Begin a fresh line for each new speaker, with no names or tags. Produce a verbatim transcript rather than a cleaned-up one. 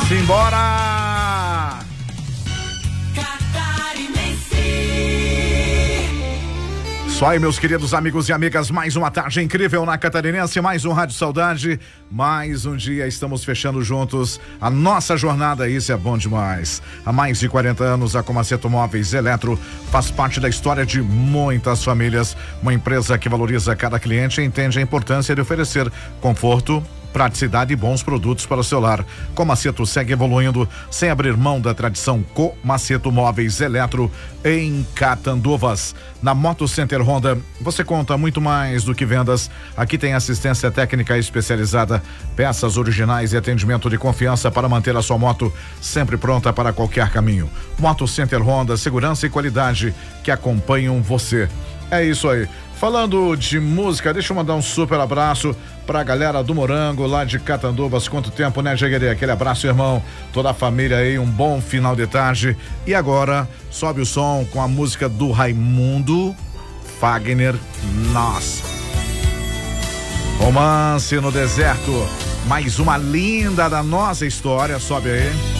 Simbora! Só aí, meus queridos amigos e amigas, mais uma tarde incrível na Catarinense, mais um Rádio Saudade, mais um dia estamos fechando juntos a nossa jornada, isso é bom demais. Há mais de quarenta anos, a Comaceto Móveis Eletro faz parte da história de muitas famílias, uma empresa que valoriza cada cliente e entende a importância de oferecer conforto, praticidade e bons produtos para o seu lar. Comaceto segue evoluindo sem abrir mão da tradição. Comaceto Móveis Eletro em Catanduvas. Na Moto Center Honda, você conta muito mais do que vendas. Aqui tem assistência técnica especializada, peças originais e atendimento de confiança para manter a sua moto sempre pronta para qualquer caminho. Moto Center Honda, segurança e qualidade que acompanham você. É isso aí. Falando de música, deixa eu mandar um super abraço pra galera do Morango, lá de Catanduvas. Quanto tempo, né, Jaguerê? Aquele abraço, irmão. Toda a família aí, um bom final de tarde. E agora, sobe o som com a música do Raimundo Fagner, Nós. Romance no Deserto. Mais uma linda da nossa história. Sobe aí.